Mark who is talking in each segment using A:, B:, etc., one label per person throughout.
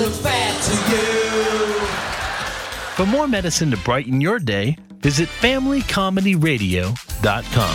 A: look bad to you.
B: For more medicine to brighten your day, visit FamilyComedyRadio.com.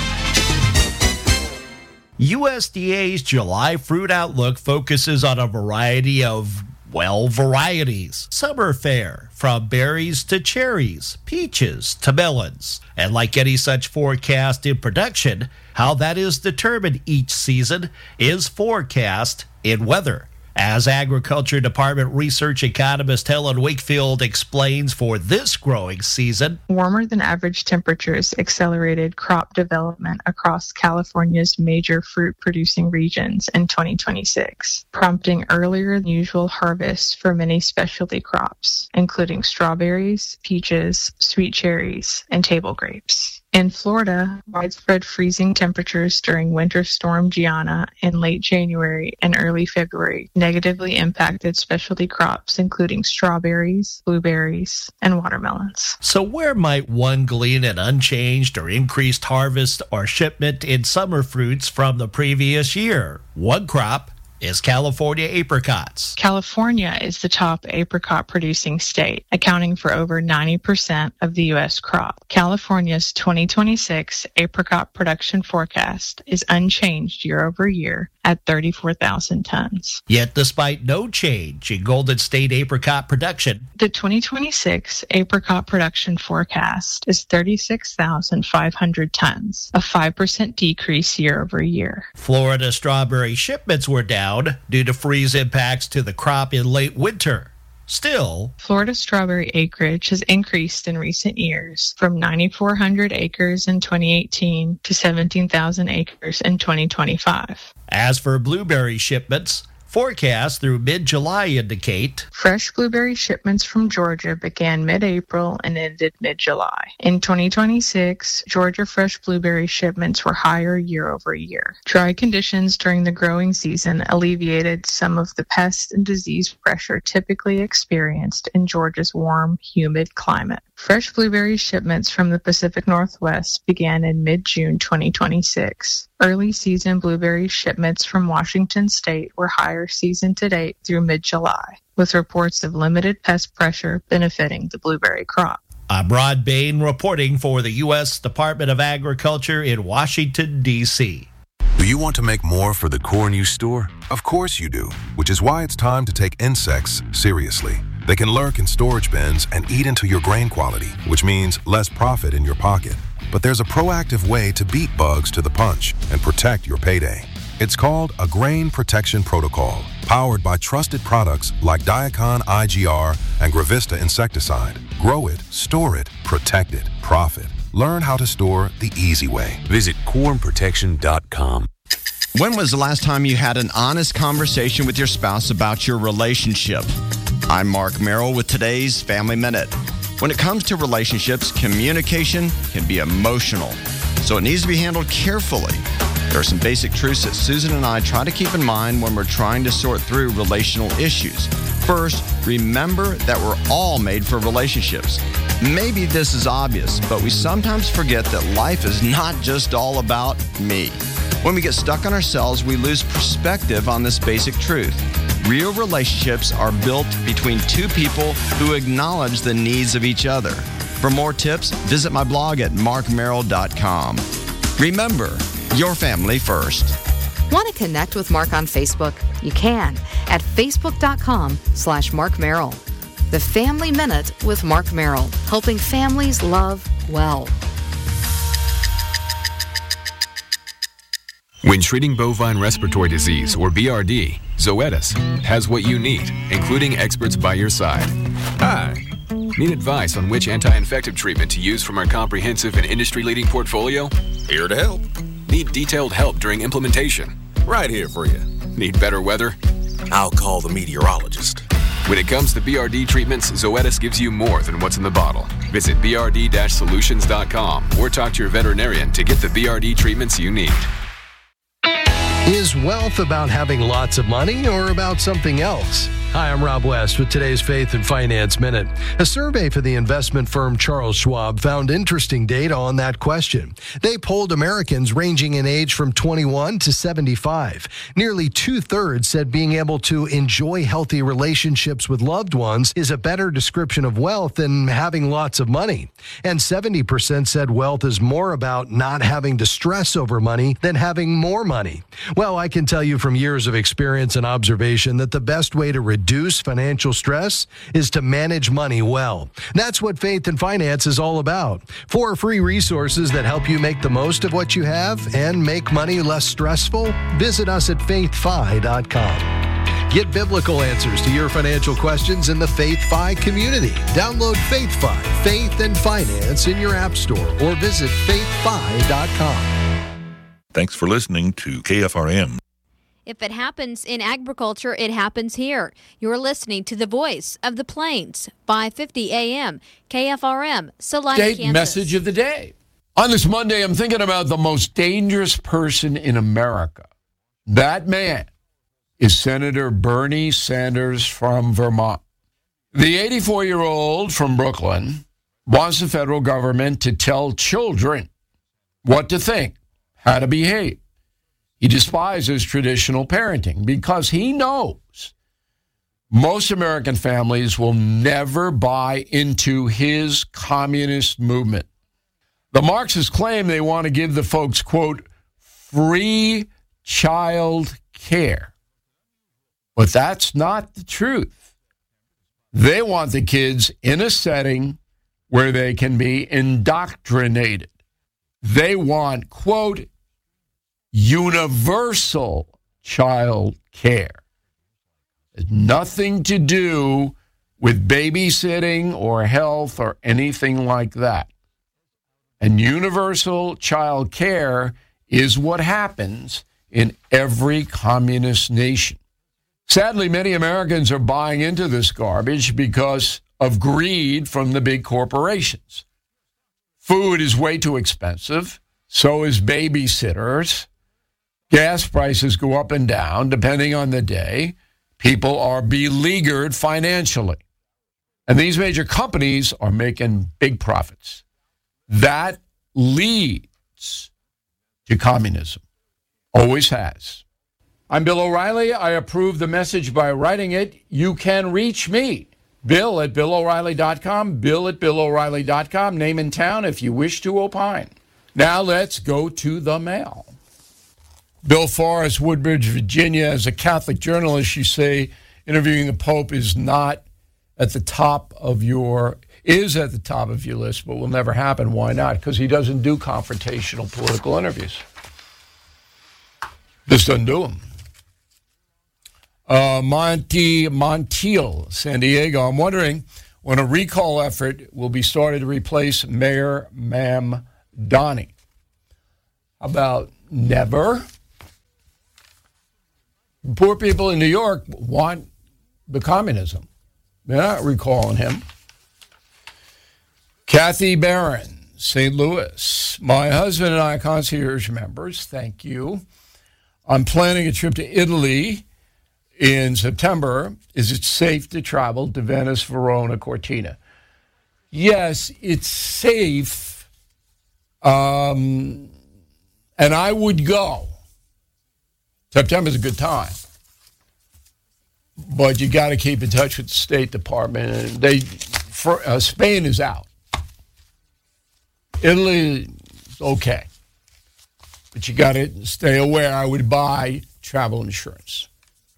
C: USDA's July Fruit Outlook focuses on a variety of, varieties. Summer fare, from berries to cherries, peaches to melons. And like any such forecast in production, how that is determined each season is forecast in weather. As Agriculture Department research economist Helen Wakefield explains for this growing season,
D: warmer than average temperatures accelerated crop development across California's major fruit-producing regions in 2026, prompting earlier than usual harvests for many specialty crops, including strawberries, peaches, sweet cherries, and table grapes. In Florida, widespread freezing temperatures during Winter Storm Gianna in late January and early February negatively impacted specialty crops including strawberries, blueberries, and watermelons.
C: So where might one glean an unchanged or increased harvest or shipment in summer fruits from the previous year? One crop is California apricots.
D: California is the top apricot producing state, accounting for over 90% of the U.S. crop. California's 2026 apricot production forecast is unchanged year over year at 34,000 tons.
C: Yet despite no change in Golden State apricot production,
D: the 2026 apricot production forecast is 36,500 tons, a 5% decrease year over year.
C: Florida strawberry shipments were down due to freeze impacts to the crop in late winter. Still,
D: Florida strawberry acreage has increased in recent years from 9,400 acres in 2018 to 17,000 acres in 2025.
C: As for blueberry shipments, forecasts through mid-July indicate
D: fresh blueberry shipments from Georgia began mid-April and ended mid-July. In 2026, Georgia fresh blueberry shipments were higher year over year. Dry conditions during the growing season alleviated some of the pest and disease pressure typically experienced in Georgia's warm, humid climate. Fresh blueberry shipments from the Pacific Northwest began in mid-June 2026. Early season blueberry shipments from Washington State were higher season to date through mid-July, with reports of limited pest pressure benefiting the blueberry crop.
C: I'm Rod Bain reporting for the U.S. Department of Agriculture in Washington, D.C.
E: Do you want to make more for the corn you store? Of course you do, which is why it's time to take insects seriously. They can lurk in storage bins and eat into your grain quality, which means less profit in your pocket. But there's a proactive way to beat bugs to the punch and protect your payday. It's called a Grain Protection Protocol, powered by trusted products like Diacon IGR and Gravista insecticide. Grow it, store it, protect it, profit. Learn how to store the easy way.
F: Visit cornprotection.com.
G: When was the last time you had an honest conversation with your spouse about your relationship? I'm Mark Merrill with today's Family Minute. When it comes to relationships, communication can be emotional, so it needs to be handled carefully. There are some basic truths that Susan and I try to keep in mind when we're trying to sort through relational issues. First, remember that we're all made for relationships. Maybe this is obvious, but we sometimes forget that life is not just all about me. When we get stuck on ourselves, we lose perspective on this basic truth. Real relationships are built between two people who acknowledge the needs of each other. For more tips, visit my blog at markmerrill.com. Remember, your family first.
H: Want to connect with Mark on Facebook? You can at facebook.com/Mark Merrill. The Family Minute with Mark Merrill, helping families love well.
F: When treating bovine respiratory disease, or BRD, Zoetis has what you need, including experts by your side. Hi. Need advice on which anti-infective treatment to use from our comprehensive and industry-leading portfolio?
E: Here to help.
F: Need detailed help during implementation?
E: Right here for you.
F: Need better weather?
E: I'll call the meteorologist.
F: When it comes to BRD treatments, Zoetis gives you more than what's in the bottle. Visit brd-solutions.com or talk to your veterinarian to get the BRD treatments you need.
I: Is wealth about having lots of money or about something else? Hi, I'm Rob West with today's Faith and Finance Minute. A survey for the investment firm Charles Schwab found interesting data on that question. They polled Americans ranging in age from 21 to 75. Nearly two-thirds said being able to enjoy healthy relationships with loved ones is a better description of wealth than having lots of money. And 70% said wealth is more about not having to stress over money than having more money. Well, I can tell you from years of experience and observation that the best way to reduce financial stress is to manage money well. That's what Faith and Finance is all about. 4 free resources that help you make the most of what you have and make money less stressful. Visit us at faithfi.com. Get biblical answers to your financial questions in the FaithFi community. Download FaithFi, Faith and Finance in your app store or visit faithfi.com.
J: Thanks for listening to KFRM.
K: If it happens in agriculture, it happens here. You're listening to the voice of the plains, 550 AM, KFRM, Salina, Kansas.
L: Message of the day. On this Monday, I'm thinking about the most dangerous person in America. That man is Senator Bernie Sanders from Vermont. The 84-year-old from Brooklyn wants the federal government to tell children what to think, how to behave. He despises traditional parenting because he knows most American families will never buy into his communist movement. The Marxists claim they want to give the folks, quote, free child care. But that's not the truth. They want the kids in a setting where they can be indoctrinated. They want, quote, universal child care. It has nothing to do with babysitting or health or anything like that. And universal child care is what happens in every communist nation. Sadly, many Americans are buying into this garbage because of greed from the big corporations. Food is way too expensive. So is babysitters. Gas prices go up and down depending on the day. People are beleaguered financially. And these major companies are making big profits. That leads to communism. Always has. I'm Bill O'Reilly. I approve the message by writing it. You can reach me, Bill at BillO'Reilly.com, Bill at BillO'Reilly.com, name and town if you wish to opine. Now let's go to the mail. Bill Forrest, Woodbridge, Virginia. As a Catholic journalist, you say interviewing the Pope is at the top of your list, but will never happen. Why not? Because he doesn't do confrontational political interviews. Just doesn't do them. Montiel, San Diego. I'm wondering when a recall effort will be started to replace Mayor Mamdani. About never? Poor people in New York want the communism. They're not recalling him. Kathy Barron, St. Louis. My husband and I are concierge members. Thank you. I'm planning a trip to Italy in September. Is it safe to travel to Venice, Verona, Cortina? Yes, it's safe. And I would go. September's a good time. But you got to keep in touch with the State Department. Spain is out. Italy is okay. But you got to stay aware. I would buy travel insurance.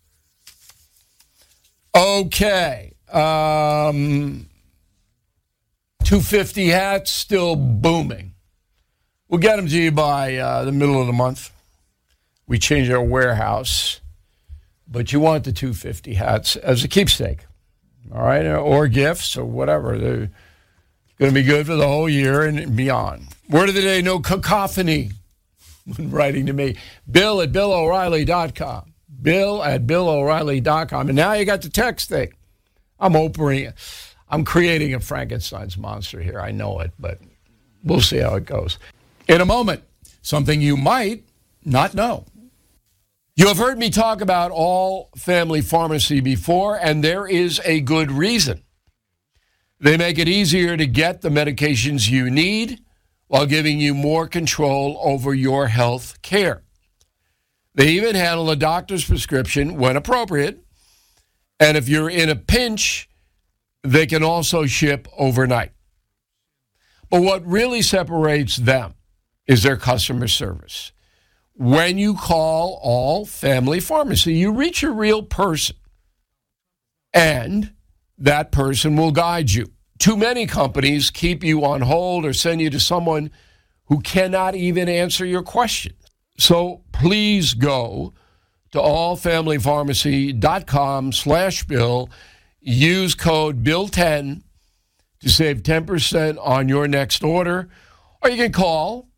L: Okay. 250 hats still booming. We'll get them to you by the middle of the month. We changed our warehouse, but you want the 250 hats as a keepsake, all right, or gifts or whatever. They're going to be good for the whole year and beyond. Word of the day, no cacophony when writing to me. Bill at BillO'Reilly.com. Bill at BillO'Reilly.com. And now you got the text thing. I'm creating a Frankenstein's monster here. I know it, but we'll see how it goes. In a moment, something you might not know. You have heard me talk about All Family Pharmacy before, and there is a good reason. They make it easier to get the medications you need while giving you more control over your health care. They even handle a doctor's prescription when appropriate, and if you're in a pinch, they can also ship overnight. But what really separates them is their customer service. When you call All Family Pharmacy, you reach a real person, and that person will guide you. Too many companies keep you on hold or send you to someone who cannot even answer your questions. So please go to allfamilypharmacy.com/Bill. Use code BILL10 to save 10% on your next order. Or you can call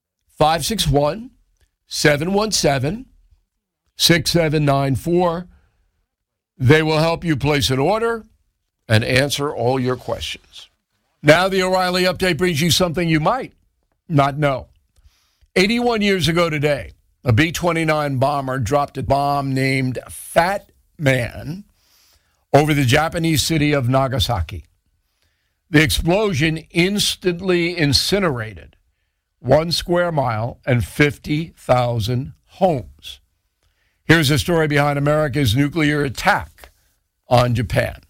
L: 561-717-6794. They will help you place an order and answer all your questions. Now the O'Reilly Update brings you something you might not know. 81 years ago today, a B-29 bomber dropped a bomb named Fat Man over the Japanese city of Nagasaki. The explosion instantly incinerated 1 square mile and 50,000 homes. Here's the story behind America's nuclear attack on Japan.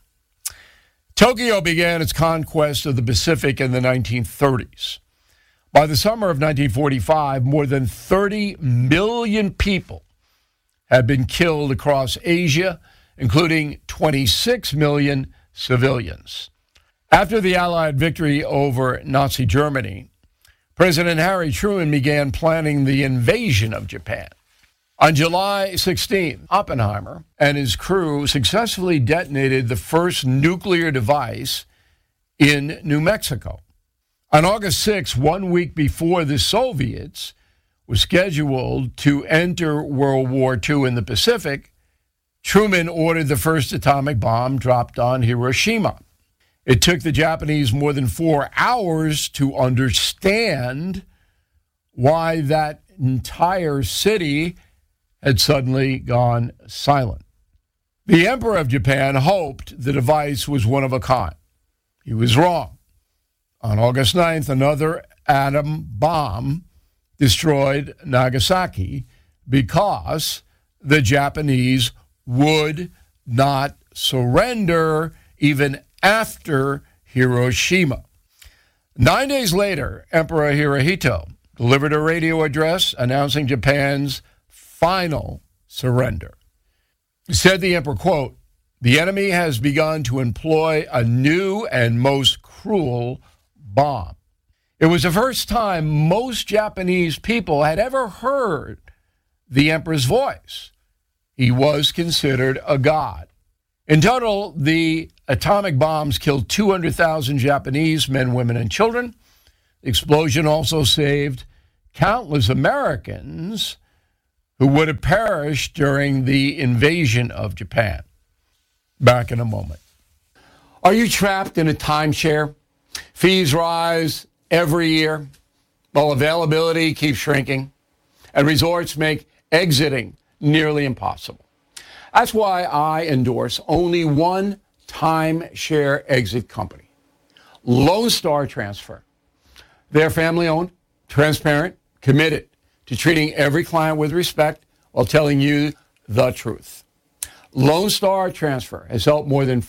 L: Tokyo began its conquest of the Pacific in the 1930s. By the summer of 1945, more than 30 million people had been killed across Asia, including 26 million civilians. After the Allied victory over Nazi Germany, President Harry Truman began planning the invasion of Japan. On July 16th, Oppenheimer and his crew successfully detonated the first nuclear device in New Mexico. On August 6th, 1 week before the Soviets were scheduled to enter World War II in the Pacific, Truman ordered the first atomic bomb dropped on Hiroshima. It took the Japanese more than 4 hours to understand why that entire city had suddenly gone silent. The Emperor of Japan hoped the device was one of a kind. He was wrong. On August 9th, another atom bomb destroyed Nagasaki because the Japanese would not surrender even after Hiroshima. 9 days later, Emperor Hirohito delivered a radio address announcing Japan's final surrender. Said the emperor, quote, "The enemy has begun to employ a new and most cruel bomb." It was the first time most Japanese people had ever heard the emperor's voice. He was considered a god. In total, the atomic bombs killed 200,000 Japanese men, women, and children. The explosion also saved countless Americans who would have perished during the invasion of Japan. Back in a moment. Are you trapped in a timeshare? Fees rise every year while availability keeps shrinking, and resorts make exiting nearly impossible. That's why I endorse only one timeshare exit company, Lone Star Transfer. They're family-owned, transparent, committed to treating every client with respect while telling you the truth. Lone Star Transfer has helped more than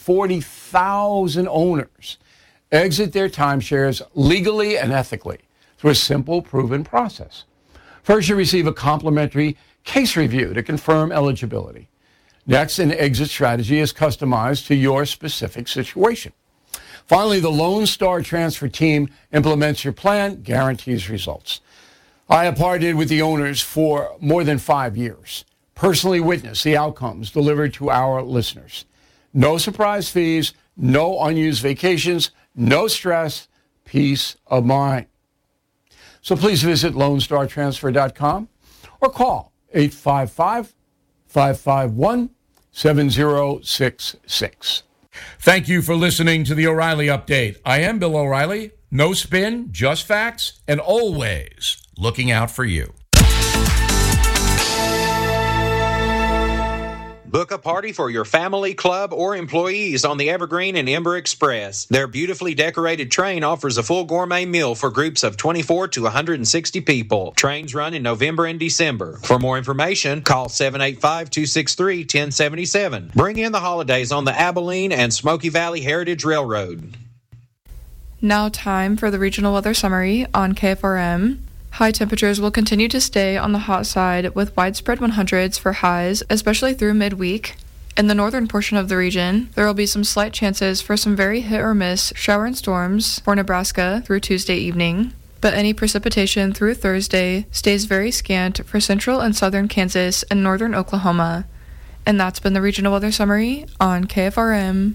L: 40,000 owners exit their timeshares legally and ethically through a simple, proven process. First, you receive a complimentary case review to confirm eligibility. Next, an exit strategy is customized to your specific situation. Finally, the Lone Star Transfer team implements your plan, guarantees results. I have partnered with the owners for more than 5 years, personally witnessed the outcomes delivered to our listeners. No surprise fees, no unused vacations, no stress, peace of mind. So please visit LoneStarTransfer.com or call 855-551-7066. Thank you for listening to the O'Reilly Update. I am Bill O'Reilly. No spin, just facts, and always looking out for you.
M: Book a party for your family, club, or employees on the Evergreen and Ember Express. Their beautifully decorated train offers a full gourmet meal for groups of 24 to 160 people. Trains run in November and December. For more information, call 785-263-1077. Bring in the holidays on the Abilene and Smoky Valley Heritage Railroad.
N: Now time for the regional weather summary on KFRM. High temperatures will continue to stay on the hot side with widespread 100s for highs, especially through midweek. In the northern portion of the region, there will be some slight chances for some very hit or miss shower and storms for Nebraska through Tuesday evening. But any precipitation through Thursday stays very scant for central and southern Kansas and northern Oklahoma. And that's been the regional weather summary on KFRM.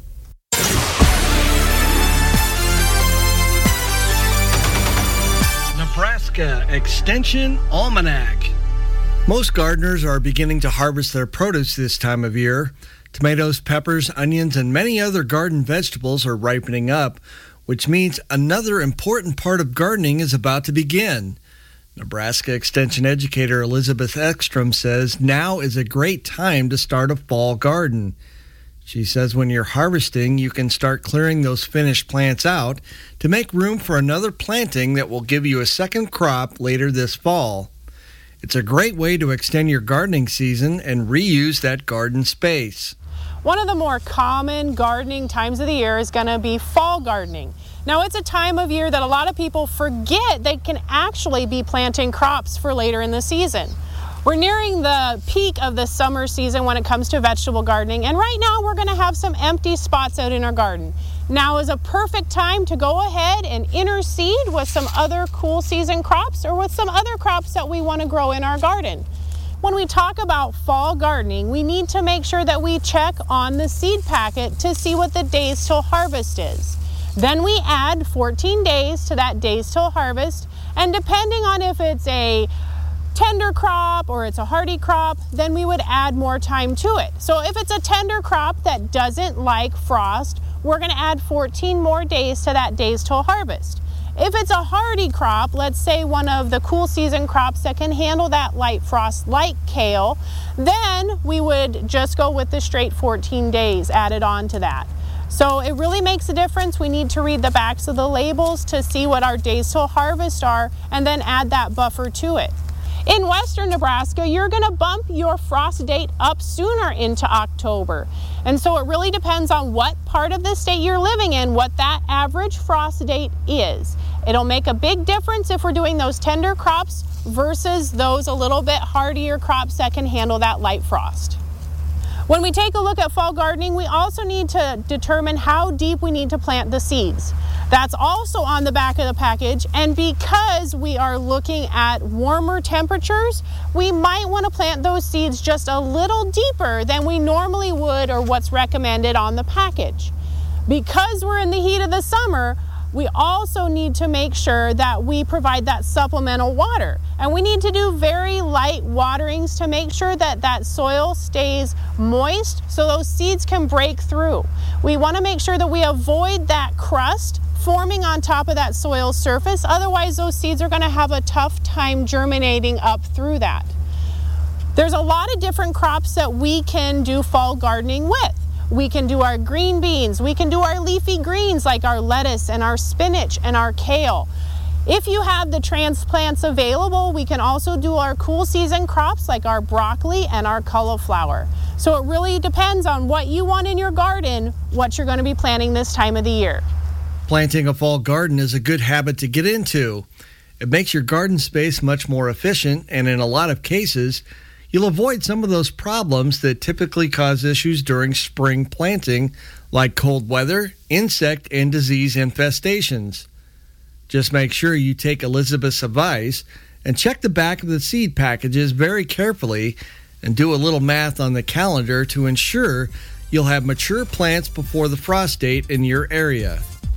B: Nebraska Extension Almanac. Most gardeners are beginning to harvest their produce this time of year. Tomatoes, peppers, onions, and many other garden vegetables are ripening up, which means another important part of gardening is about to begin. Nebraska Extension educator Elizabeth Ekstrom says now is a great time to start a fall garden. She says when you're harvesting, you can start clearing those finished plants out to make room for another planting that will give you a second crop later this fall. It's a great way to extend your gardening season and reuse that garden space.
O: One of the more common gardening times of the year is going to be fall gardening. Now, it's a time of year that a lot of people forget they can actually be planting crops for later in the season. We're nearing the peak of the summer season when it comes to vegetable gardening, and right now we're going to have some empty spots out in our garden. Now is a perfect time to go ahead and interseed with some other cool season crops or with some other crops that we want to grow in our garden. When we talk about fall gardening, we need to make sure that we check on the seed packet to see what the days till harvest is. Then we add 14 days to that days till harvest, and depending on if it's a tender crop or it's a hardy crop, then we would add more time to it. So if it's a tender crop that doesn't like frost, we're going to add 14 more days to that days till harvest. If it's a hardy crop, let's say one of the cool season crops that can handle that light frost like kale, then we would just go with the straight 14 days added on to that. So it really makes a difference. We need to read the backs of the labels to see what our days till harvest are and then add that buffer to it. In western Nebraska, you're going to bump your frost date up sooner into October. And so it really depends on what part of the state you're living in, what that average frost date is. It'll make a big difference if we're doing those tender crops versus those a little bit hardier crops that can handle that light frost. When we take a look at fall gardening, we also need to determine how deep we need to plant the seeds. That's also on the back of the package, and because we are looking at warmer temperatures, we might want to plant those seeds just a little deeper than we normally would or what's recommended on the package. Because we're in the heat of the summer, we also need to make sure that we provide that supplemental water. And we need to do very light waterings to make sure that that soil stays moist so those seeds can break through. We want to make sure that we avoid that crust forming on top of that soil surface. Otherwise, those seeds are going to have a tough time germinating up through that. There's a lot of different crops that we can do fall gardening with. We can do our green beans, we can do our leafy greens like our lettuce and our spinach and our kale. If you have the transplants available, we can also do our cool season crops like our broccoli and our cauliflower. So it really depends on what you want in your garden, what you're going to be planting this time of the year.
B: Planting a fall garden is a good habit to get into. It makes your garden space much more efficient, and in a lot of cases, you'll avoid some of those problems that typically cause issues during spring planting, like cold weather, insect, and disease infestations. Just make sure you take Elizabeth's advice and check the back of the seed packages very carefully and do a little math on the calendar to ensure you'll have mature plants before the frost date in your area.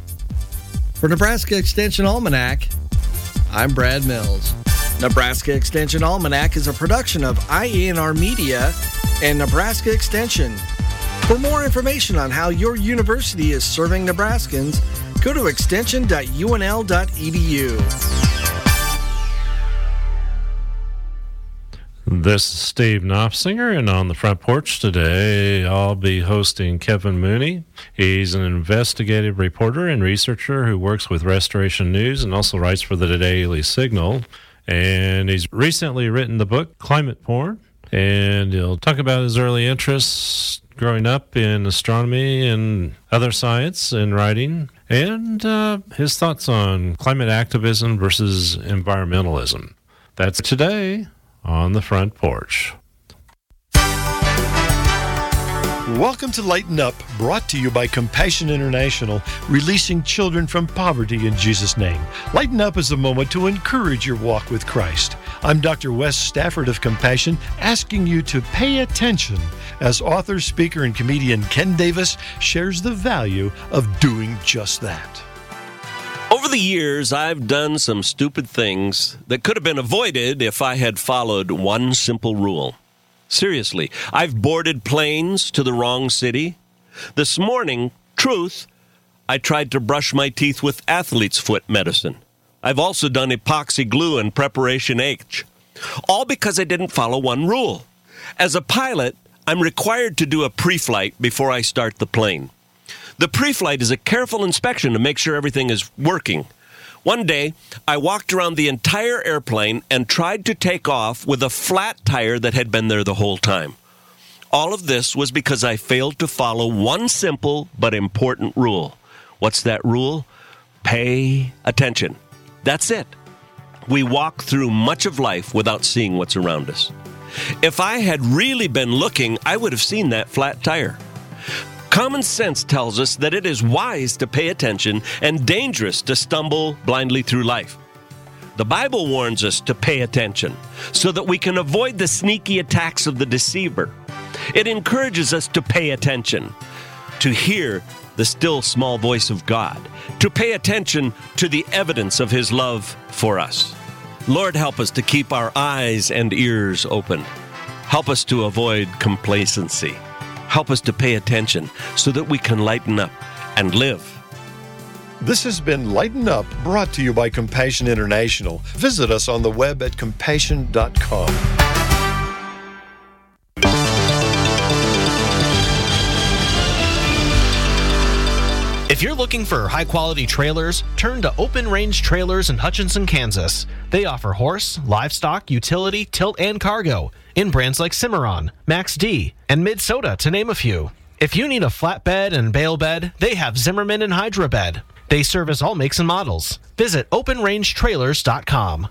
B: For Nebraska Extension Almanac, I'm Brad Mills. Nebraska Extension Almanac is a production of IANR Media and Nebraska Extension. For more information on how your university is serving Nebraskans, go to extension.unl.edu.
P: This is Steve Knopfsinger, and on the front porch today, I'll be hosting Kevin Mooney. He's an investigative reporter and researcher who works with Restoration News and also writes for the Daily Signal. And he's recently written the book, Climate Porn, and he'll talk about his early interests growing up in astronomy and other science and writing, and his thoughts on climate activism versus environmentalism. That's today on the front porch.
Q: Welcome to Lighten Up, brought to you by Compassion International, releasing children from poverty in Jesus' name. Lighten Up is a moment to encourage your walk with Christ. I'm Dr. Wes Stafford of Compassion, asking you to pay attention as author, speaker, and comedian Ken Davis shares the value of doing just that.
R: Over the years, I've done some stupid things that could have been avoided if I had followed one simple rule. Seriously, I've boarded planes to the wrong city. This morning, truth, I tried to brush my teeth with athlete's foot medicine. I've also done epoxy glue and preparation H. All because I didn't follow one rule. As a pilot, I'm required to do a pre-flight before I start the plane. The pre-flight is a careful inspection to make sure everything is working. One day, I walked around the entire airplane and tried to take off with a flat tire that had been there the whole time. All of this was because I failed to follow one simple but important rule. What's that rule? Pay attention. That's it. We walk through much of life without seeing what's around us. If I had really been looking, I would have seen that flat tire. Common sense tells us that it is wise to pay attention and dangerous to stumble blindly through life. The Bible warns us to pay attention so that we can avoid the sneaky attacks of the deceiver. It encourages us to pay attention, to hear the still small voice of God, to pay attention to the evidence of His love for us. Lord, help us to keep our eyes and ears open. Help us to avoid complacency. Help us to pay attention so that we can lighten up and live.
Q: This has been Lighten Up, brought to you by Compassion International. Visit us on the web at compassion.com.
S: If you're looking for high-quality trailers, turn to Open Range Trailers in Hutchinson, Kansas. They offer horse, livestock, utility, tilt, and cargo in brands like Cimarron, Max D, and Mid-Soda, to name a few. If you need a flatbed and bale bed, they have Zimmerman and Hydra Bed. They service all makes and models. Visit OpenRangeTrailers.com.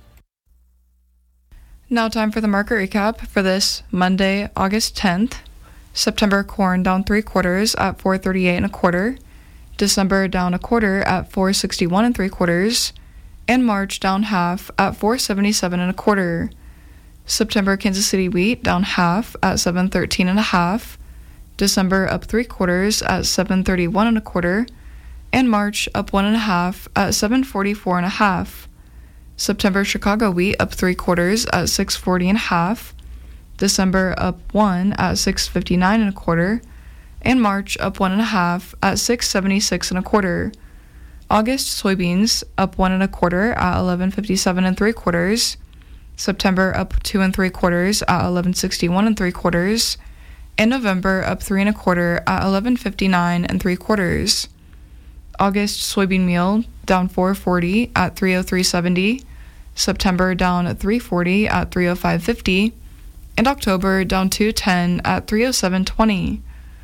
N: Now time for the market recap for this Monday, August 10th. September corn down 3/4 at $4.38 1/4. December down 1/4 at $4.61 3/4. And March down half at $4.77 1/4. September Kansas City wheat down half at $7.13 1/2. December up 3/4 at $7.31 1/4. And March up 1 1/2 at $7.44 1/2. September Chicago wheat up 3/4 at $6.40 1/2. December up 1 at $6.59 1/4. And March up 1 1/2 at $6.76 1/4. August soybeans up 1 1/4 at $11.57 3/4. September up 2 3/4 at $11.61 3/4. And November up 3 1/4 at $11.59 3/4. August soybean meal down $4.40 at $3.0370. September down at $3.40 at $3.0550. And October down $2.10 at $3.0720.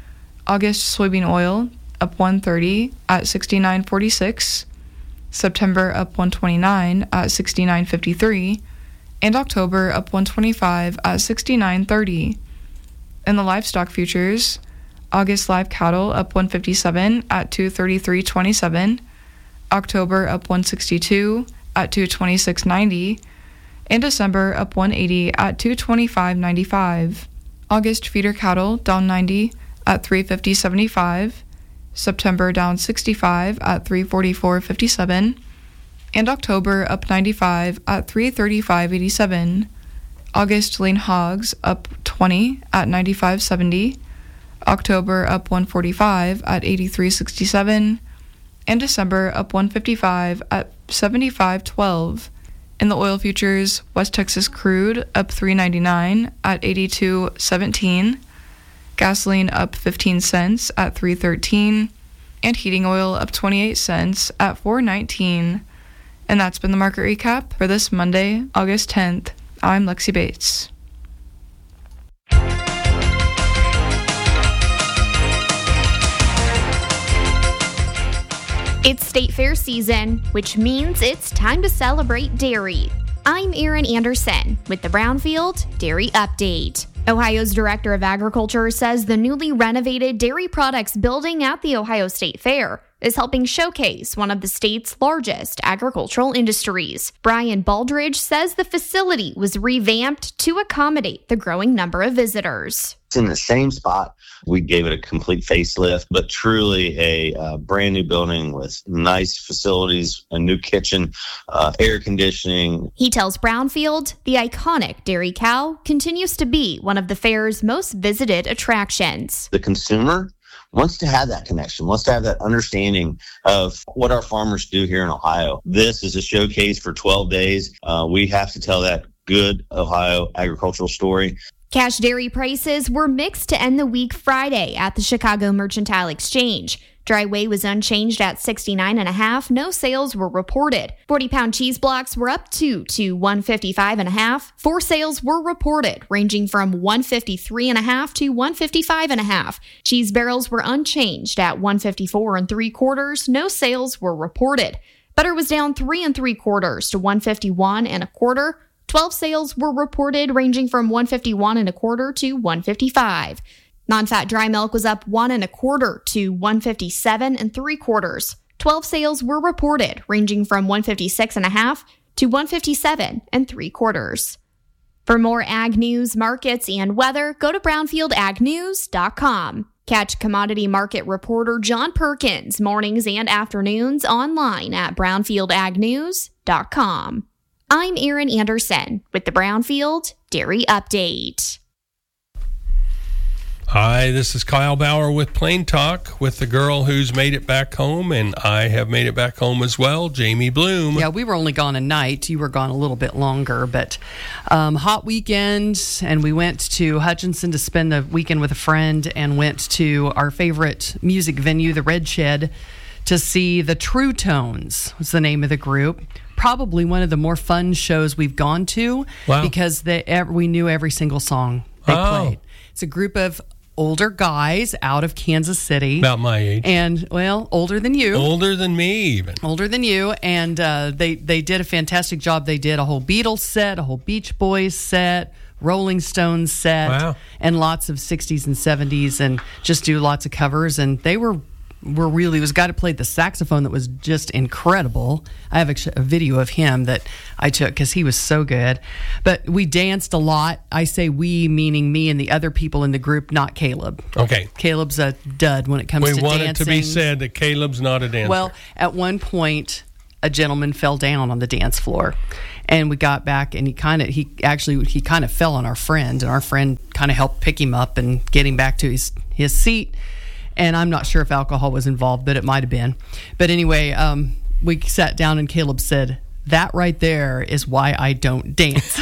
N: August soybean oil up $1.30 at $69.46. September up $1.29 at $69.53. And October up $1.25 at $69.30. In the livestock futures, August live cattle up $1.57 at $233.27. October up $1.62 at $226.90. And December up $1.80 at $225.95. August feeder cattle down $90 at $350.75. September down $65 at $344.57. And October up $95 at $335.87. August lean hogs up $20 at $95.70. October up $145 at $83.67. And December up $155 at $75.12. In the oil futures, West Texas crude up $3.99 at 82.17, gasoline up 15 cents at 3.13, and heating oil up 28 cents at 4.19. And that's been the market recap for this Monday, August 10th. I'm Lexi Bates.
T: It's State Fair season, which means it's time to celebrate dairy. I'm Erin Anderson with the Brownfield Dairy Update. Ohio's Director of Agriculture says the newly renovated dairy products building at the Ohio State Fair is helping showcase one of the state's largest agricultural industries. Brian Baldridge says the facility was revamped to accommodate the growing number of visitors.
U: It's in the same spot. We gave it a complete facelift, but truly a brand new building with nice facilities, a new kitchen, air conditioning.
T: He tells Brownfield the iconic dairy cow continues to be one of the fair's most visited attractions.
U: The consumer wants to have that connection, wants to have that understanding of what our farmers do here in Ohio. This is a showcase for 12 days. We have to tell that good Ohio agricultural story.
T: Cash dairy prices were mixed to end the week Friday at the Chicago Mercantile Exchange. Dry whey was unchanged at $69.50. No sales were reported. 40-pound cheese blocks were up 2 to $155.50. 4 sales were reported, ranging from $153.50 to $155.50. Cheese barrels were unchanged at $154 3/4. No sales were reported. Butter was down 3 3/4 to $151 1/4. 12 sales were reported, ranging from $151 1/4 to $155. Non-fat dry milk was up 1 1/4 to $157 3/4. 12 sales were reported, ranging from $156.50 to $157 3/4. For more ag news, markets, and weather, go to brownfieldagnews.com. Catch commodity market reporter John Perkins mornings and afternoons online at brownfieldagnews.com. I'm Erin Anderson with the Brownfield Dairy Update.
V: Hi, this is Kyle Bauer with Plain Talk with the girl who's made it back home, and I have made it back home as well, Jamie Bloom.
W: Yeah, we were only gone a night. You were gone a little bit longer, but hot weekend, and we went to Hutchinson to spend the weekend with a friend and went to our favorite music venue, the Red Shed, to see the True Tones, was the name of the group. Probably one of the more fun shows we've gone to.
V: Wow.
W: Because we knew every single song they played. It's a group of older guys out of Kansas City.
V: About my age.
W: And, well, older than you.
V: Older than me, even.
W: Older than you. And they did a fantastic job. They did a whole Beatles set, a whole Beach Boys set, Rolling Stones set,
V: wow,
W: and lots of 60s and 70s, and just do lots of covers. And they were really, was a guy that played the saxophone that was just incredible. I have a video of him that I took because he was so good. But we danced a lot. I say we, meaning me and the other people in the group, not Caleb.
V: Okay.
W: Caleb's a dud when it comes to dancing.
V: We want it to be said that Caleb's not a dancer.
W: Well, at one point, a gentleman fell down on the dance floor, and we got back, and he kind of fell on our friend, and our friend kind of helped pick him up and get him back to his seat. And I'm not sure if alcohol was involved, but it might have been. But anyway, we sat down and Caleb said, "That right there is why I don't dance."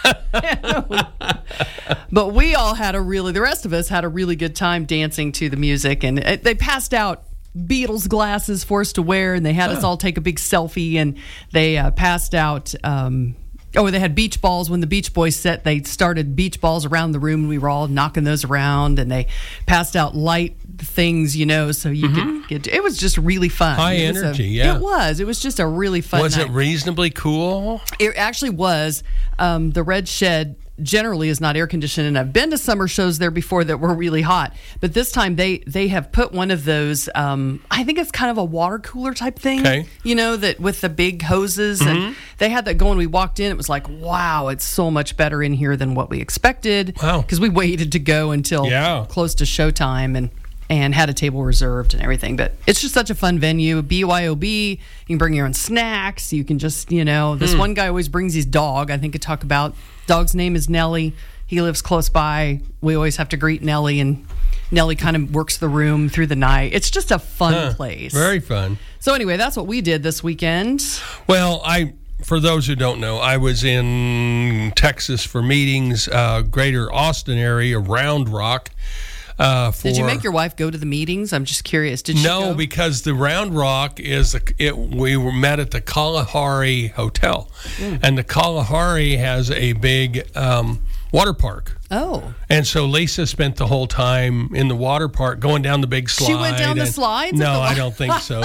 W: But we all the rest of us had a really good time dancing to the music. And they passed out Beatles glasses for us to wear, and they had us all take a big selfie. And they passed out... they had beach balls. When the Beach Boys set, they started beach balls around the room, and we were all knocking those around, and they passed out light things, so you could get... It was just really fun.
V: High energy, yeah.
W: It was just a really fun night.
V: Was it reasonably cool?
W: It actually was. The Red Shed generally is not air conditioned, and I've been to summer shows there before that were really hot, but this time they have put one of those I think it's kind of a water cooler type thing,
V: okay,
W: that with the big hoses, and they had that going. We walked in, it was like, wow, it's so much better in here than what we expected.
V: Wow.
W: Because we waited to go until close to showtime and had a table reserved and everything. But it's just such a fun venue. BYOB, you can bring your own snacks. You can just, this one guy always brings his dog. I think I talk about, dog's name is Nellie. He lives close by. We always have to greet Nellie, and Nellie kind of works the room through the night. It's just a fun place.
V: Very fun.
W: So anyway, that's what we did this weekend.
V: Well, for those who don't know, I was in Texas for meetings, greater Austin area, Round Rock.
W: Did you make your wife go to the meetings? I'm just curious. Did she go?
V: Because the Round Rock we were met at the Kalahari Hotel, and the Kalahari has a big water park.
W: Oh.
V: And so Lisa spent the whole time in the water park going down the big slide.
W: She went down the slides?
V: No, I don't think so.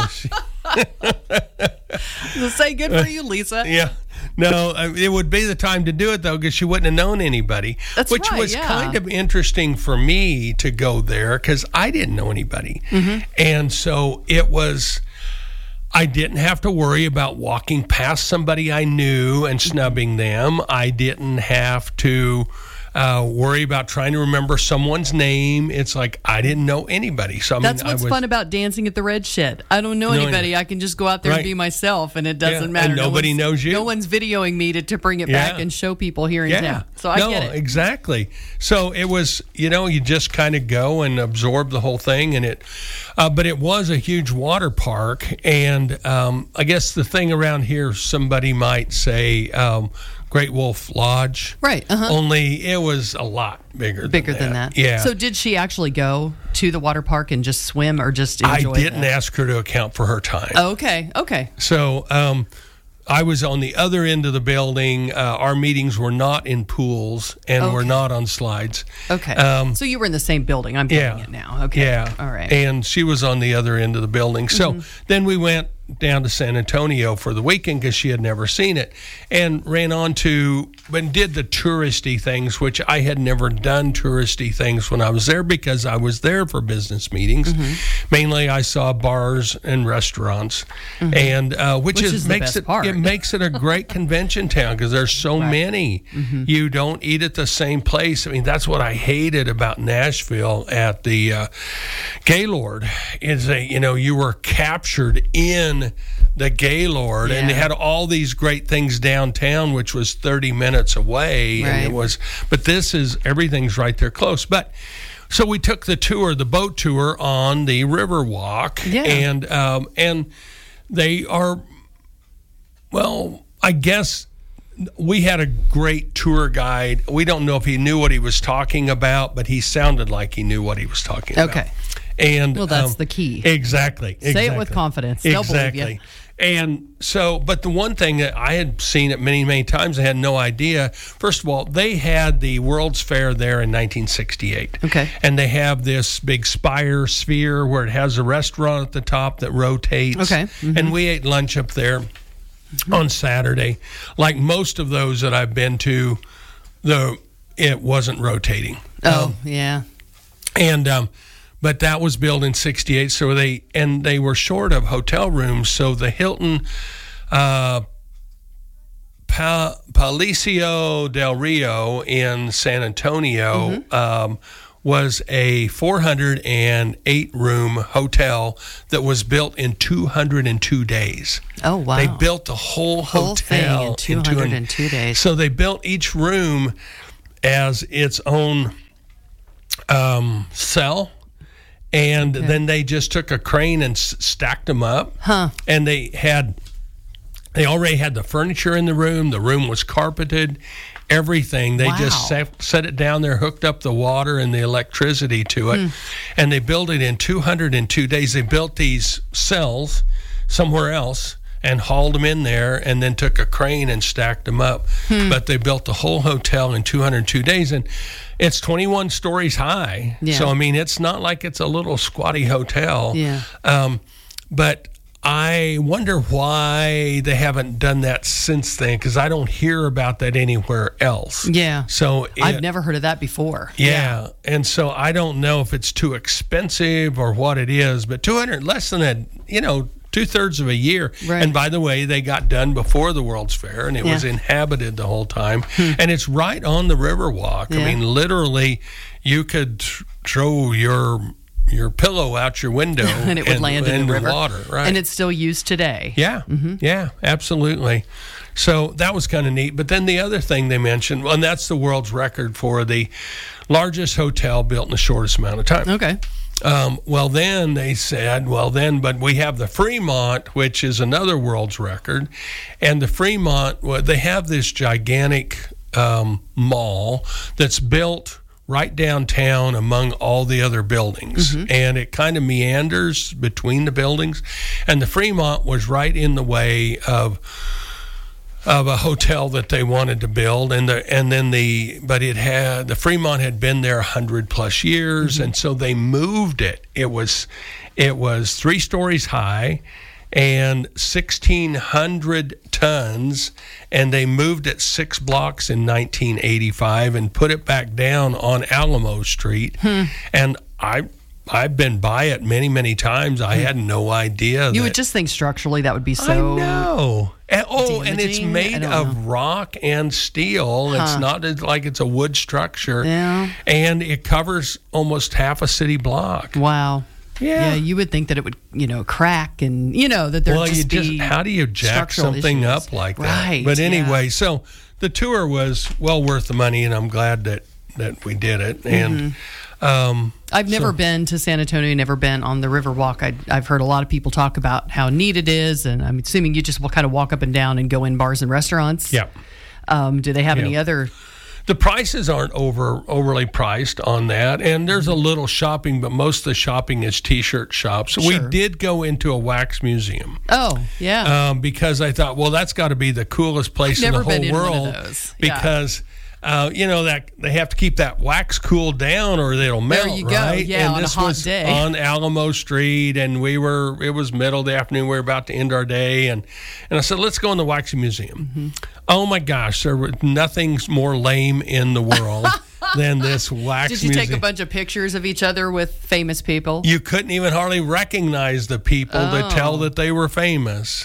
W: Say good for you, Lisa.
V: Yeah. No, it would be the time to do it, though, because she wouldn't have known anybody.
W: That's
V: which was kind of interesting for me to go there because I didn't know anybody. And so I didn't have to worry about walking past somebody I knew and snubbing them. I didn't have to worry about trying to remember someone's name. It's like I didn't know anybody. So
W: that's what's fun about dancing at the Red Shed. I don't know anybody. I can just go out there and be myself, and it doesn't matter.
V: And nobody knows you.
W: No one's videoing me to bring it back and show people here in town. So I get it.
V: Exactly. So it was, you just kind of go and absorb the whole thing, and but it was a huge water park, and I guess the thing around here, somebody might say. Great Wolf Lodge.
W: Right.
V: Only it was a lot bigger
W: than that.
V: Yeah.
W: So did she actually go to the water park and just swim or just enjoy
V: I didn't ask her to account for her time.
W: Oh, okay.
V: So I was on the other end of the building. Our meetings were not in pools and were not on slides.
W: Okay. So you were in the same building. I'm getting it now. Okay.
V: Yeah.
W: All right.
V: And she was on the other end of the building. So then we went down to San Antonio for the weekend because she had never seen it, and did the touristy things, which I had never done touristy things when I was there because I was there for business meetings. Mainly I saw bars and restaurants, and which makes it a great convention town because there's so many. You don't eat at the same place. I mean, that's what I hated about Nashville at the Gaylord is you were captured in the Gaylord, and they had all these great things downtown, which was 30 minutes away, and but everything's right there close. But so we took the boat tour on the Riverwalk, and they are, I guess we had a great tour guide. We don't know if he knew what he was talking about, but he sounded like he knew what he was talking about.
W: Okay.
V: And
W: that's the key.
V: Exactly.
W: Say it with confidence. They'll believe you.
V: And so, but the one thing that I had seen it many, many times, I had no idea. First of all, they had the World's Fair there in 1968.
W: Okay.
V: And they have this big sphere where it has a restaurant at the top that rotates.
W: Okay.
V: And we ate lunch up there on Saturday. Like most of those that I've been to, it wasn't rotating.
W: Yeah.
V: And, but that was built in 68, so they were short of hotel rooms, so the Hilton Palacio del Rio in San Antonio was a 408-room hotel that was built in 202 days.
W: Oh, wow.
V: They built the whole hotel
W: thing in 202 days.
V: So they built each room as its own cell. And then they just took a crane and stacked them up. And they already had the furniture in the room. The room was carpeted, everything. They just set it down there, hooked up the water and the electricity to it. And they built it in 202 days. They built these cells somewhere else and hauled them in there and then took a crane and stacked them up. But they built the whole hotel in 202 days. And it's 21 stories high.
W: Yeah.
V: So, I mean, it's not like it's a little squatty hotel.
W: Yeah.
V: But I wonder why they haven't done that since then, because I don't hear about that anywhere else.
W: Yeah.
V: So
W: I've never heard of that before.
V: Yeah. And so I don't know if it's too expensive or what it is, but 200, less than that, 2/3 of a year.
W: Right.
V: And by the way, they got done before the World's Fair, and it was inhabited the whole time. And it's right on the Riverwalk.
W: Yeah.
V: I mean, literally, you could throw your pillow out your window
W: and it would land in the river.
V: Water, right?
W: And it's still used today.
V: Yeah, yeah, absolutely. So that was kind of neat. But then the other thing they mentioned, and that's the world's record for the largest hotel built in the shortest amount of time.
W: Okay.
V: Well, then they said, but we have the Fremont, which is another world's record. And the Fremont, they have this gigantic mall that's built right downtown among all the other buildings. And it kind of meanders between the buildings. And the Fremont was right in the way of a hotel that they wanted to build, but the Fremont had been there 100+ years, and so they moved it. It was 3 stories high and 1,600 tons, and they moved it 6 blocks in 1985 and put it back down on Alamo Street. And I've been by it many, many times. I had no idea.
W: You would just think structurally that would be so.
V: I know. And it's made of rock and steel. It's not like it's a wood structure.
W: Yeah.
V: And it covers almost half a city block.
W: Wow. Yeah, you would think that it would, crack and, that there'd be
V: how do you jack something
W: issues
V: up like that?
W: Right,
V: But anyway, so the tour was well worth the money, and I'm glad that we did it. And
W: I've never been to San Antonio, never been on the Riverwalk. I've heard a lot of people talk about how neat it is, and I'm assuming you just will kind of walk up and down and go in bars and restaurants.
V: Yeah.
W: Do they have any other?
V: The prices aren't overly priced on that, and there's a little shopping, but most of the shopping is T-shirt shops. Sure. We did go into a wax museum.
W: Oh, yeah.
V: Because I thought, well, that's got to be the coolest place in the whole world.
W: One of those.
V: Because that they have to keep that wax cooled down or it'll melt.
W: There you
V: right?
W: go. Yeah,
V: and
W: on
V: this
W: a hot
V: was
W: day.
V: on Alamo Street, and it was middle of the afternoon. We were about to end our day, and I said, let's go in the wax museum. Oh my gosh, there was nothing more lame in the world than this wax museum.
W: Did you take a bunch of pictures of each other with famous people?
V: You couldn't even hardly recognize the people to tell that they were famous.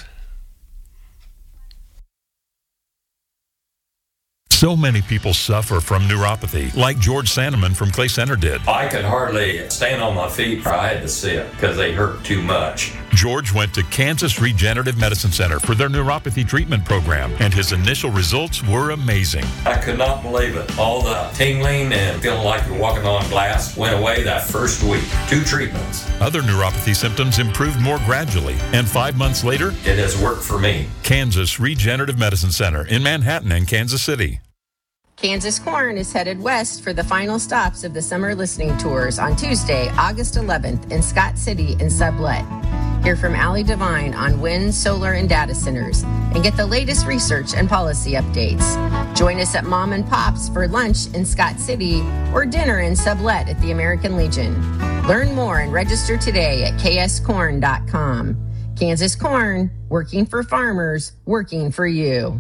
J: So many people suffer from neuropathy, like George Sandeman from Clay Center did.
A: I could hardly stand on my feet. I had to sit because they hurt too much.
J: George went to Kansas Regenerative Medicine Center for their neuropathy treatment program, and his initial results were amazing.
A: I could not believe it. All the tingling and feeling like you're walking on glass went away that first week. 2 treatments.
J: Other neuropathy symptoms improved more gradually, and 5 months later,
A: it has worked for me.
J: Kansas Regenerative Medicine Center in Manhattan and Kansas City.
C: Kansas Corn is headed west for the final stops of the summer listening tours on Tuesday, August 11th in Scott City and Sublet. Hear from Allie Devine on wind, solar, and data centers, and get the latest research and policy updates. Join us at Mom and Pop's for lunch in Scott City or dinner in Sublet at the American Legion. Learn more and register today at kscorn.com. Kansas Corn, working for farmers, working for you.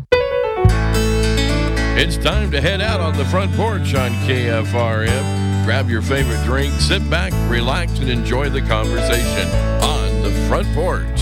D: It's time to head out on the front porch on KFRM. Grab your favorite drink, sit back, relax, and enjoy the conversation on the front porch.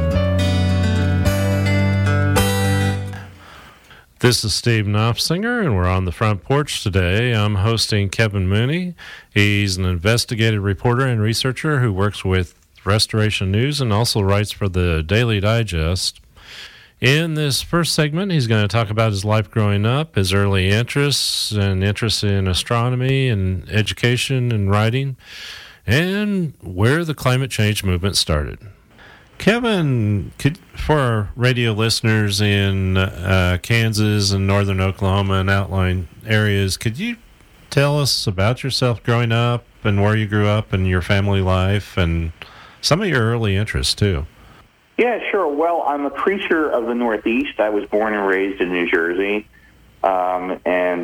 P: This is Steve Knopfsinger, and we're on the front porch today. I'm hosting Kevin Mooney. He's an investigative reporter and researcher who works with Restoration News and also writes for the Daily Digest. In this first segment, he's going to talk about his life growing up, his early interests and interests in astronomy and education and writing, and where the climate change movement started. Kevin, for our radio listeners in Kansas and northern Oklahoma and outlying areas, could you tell us about yourself growing up and where you grew up and your family life and some of your early interests, too?
X: Yeah, sure. Well, I'm a creature of the Northeast. I was born and raised in New Jersey. I've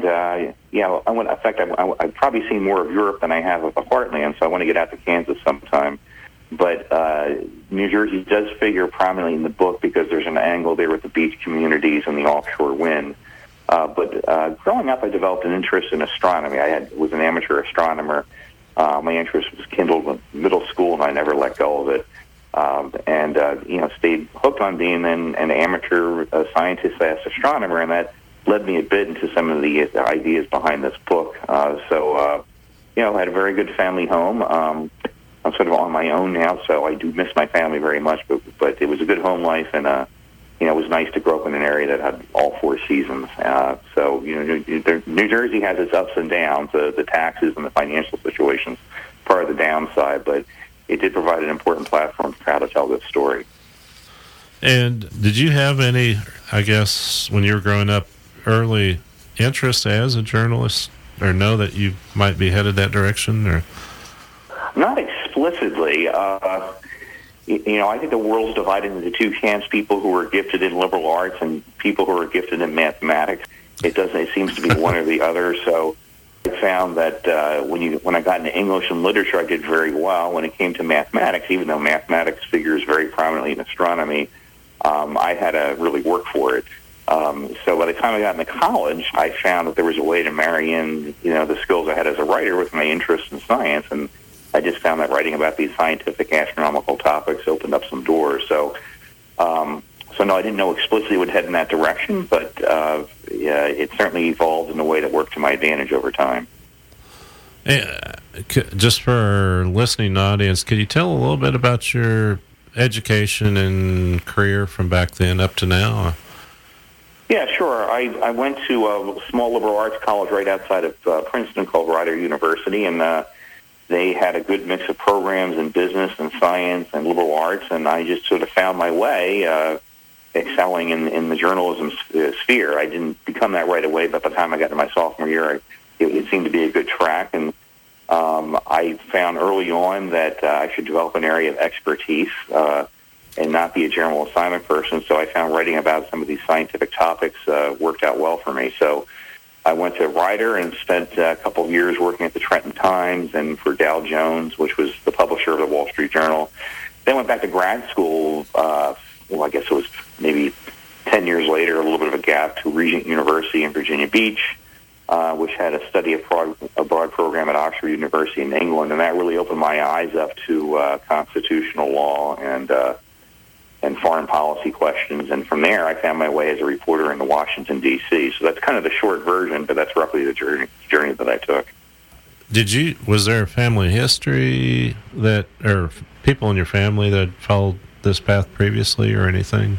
X: probably seen more of Europe than I have of the heartland, so I want to get out to Kansas sometime. But New Jersey does figure prominently in the book because there's an angle there with the beach communities and the offshore wind. But growing up, I developed an interest in astronomy. Was an amateur astronomer. My interest was kindled in middle school, and I never let go of it. Stayed hooked on being an amateur scientist / astronomer, and that led me a bit into some of the ideas behind this book. I had a very good family home. I'm sort of on my own now, so I do miss my family very much, but it was a good home life, and it was nice to grow up in an area that had all 4 seasons. New Jersey has its ups and downs, the taxes and the financial situations. part of the downside, but it did provide an important platform for how to tell this story.
P: And did you have any, I guess, when you were growing up, early interest as a journalist, or know that you might be headed that direction? Or
X: not explicitly. I think the world's divided into two camps: people who are gifted in liberal arts and people who are gifted in mathematics. It seems to be one or the other. So I found that when I got into English and literature, I did very well. When it came to mathematics, even though mathematics figures very prominently in astronomy, I had to really work for it. So by the time I got into college, I found that there was a way to marry in, the skills I had as a writer with my interest in science, and I just found that writing about these scientific astronomical topics opened up some doors. So no, I didn't know explicitly it would head in that direction, but it certainly evolved in a way that worked to my advantage over time.
P: Just for our listening audience, could you tell a little bit about your education and career from back then up to now?
X: Yeah, sure. I went to a small liberal arts college right outside of Princeton called Rider University, and they had a good mix of programs in business and science and liberal arts, and I just sort of found my way excelling in the journalism sphere. I didn't become that right away, but by the time I got to my sophomore year, it seemed to be a good track, and I found early on that I should develop an area of expertise and not be a general assignment person. So I found writing about some of these scientific topics worked out well for me. So I went to Rider and spent a couple of years working at the Trenton Times and for Dow Jones, which was the publisher of the Wall Street Journal. Then went back to grad school, I guess it was maybe 10 years later, a little bit of a gap, to Regent University in Virginia Beach, which had a study abroad program at Oxford University in England, and that really opened my eyes up to constitutional law and foreign policy questions. And from there, I found my way as a reporter in Washington, D.C. So that's kind of the short version, but that's roughly the journey that I took.
P: Was there a family history or people in your family that followed this path previously or anything?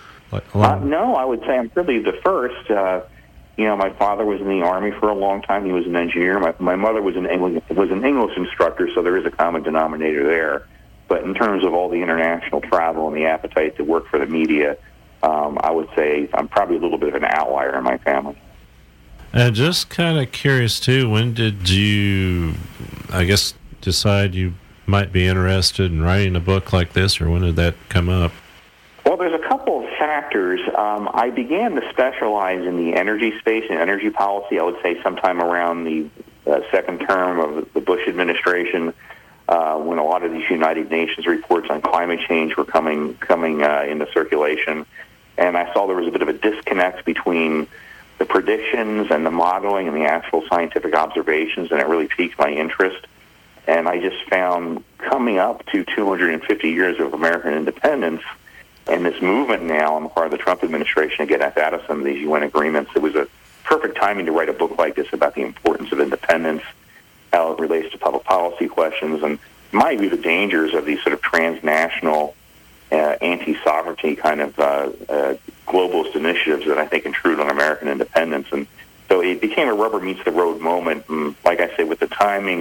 X: No, I would say I'm really the first. My father was in the Army for a long time. He was an engineer. My mother was an English instructor, so there is a common denominator there. But in terms of all the international travel and the appetite to work for the media, I would say I'm probably a little bit of an outlier in my family.
P: Just kind of curious, too, when did you, I guess, decide you might be interested in writing a book like this, or when did that come up?
X: Well, there's a couple of factors. I began to specialize in the energy space and energy policy, I would say sometime around the second term of the Bush administration, when a lot of these United Nations reports on climate change were coming into circulation. And I saw there was a bit of a disconnect between the predictions and the modeling and the actual scientific observations, and it really piqued my interest. And I just found, coming up to 250 years of American independence, and this movement now on the part of the Trump administration to get out of some of these UN agreements, it was a perfect timing to write a book like this about the importance of independence, how it relates to public policy questions, and my view, the dangers of these sort of transnational, anti-sovereignty kind of globalist initiatives that I think intrude on American independence. And so it became a rubber meets the road moment. And like I say, with the timing